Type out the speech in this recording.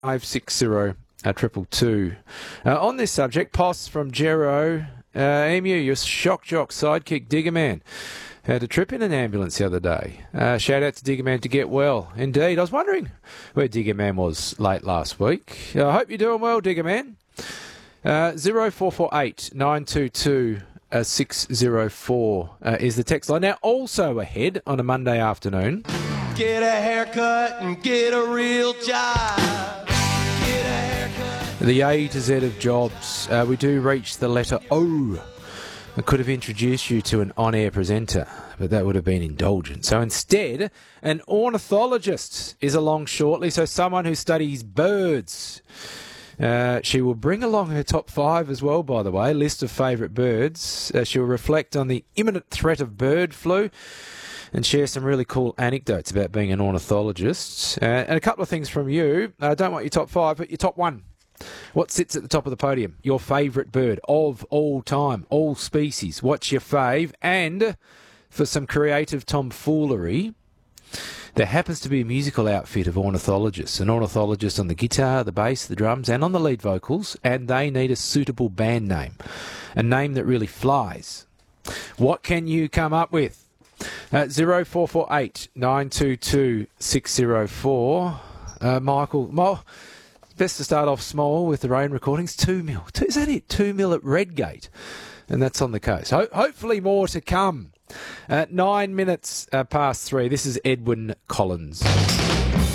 560 222. On this subject, Poss from Gero, Emu, your shock jock sidekick Digger Man, had a trip in an ambulance the other day. Shout out to Digger Man to get well. Indeed, I was wondering where Digger Man was late last week. I hope you're doing well, Digger Man. 0448 922 604 is the text line. Now, also ahead on a Monday afternoon. Get a haircut and get a real job. Get a haircut. The A to Z of jobs. We do reach the letter O. I could have introduced you to an on-air presenter, but that would have been indulgent. So instead, an ornithologist is along shortly, so someone who studies birds. She will bring along her top 5 as well, by the way, list of favourite birds. She'll reflect on the imminent threat of bird flu and share some really cool anecdotes about being an ornithologist. And a couple of things from you. I don't want your top 5, but your top 1. What sits at the top of the podium? Your favourite bird of all time, all species. What's your fave? And for some creative tomfoolery, there happens to be a musical outfit of ornithologists. An ornithologist on the guitar, the bass, the drums, and on the lead vocals, and they need a suitable band name. A name that really flies. What can you come up with? 0448 922 604. Michael, best to start off small with the rain recordings. 2 mil. Is that it? 2 mil at Redgate. And that's on the coast. Hopefully more to come. 9 minutes past 3. This is Edwyn Collins.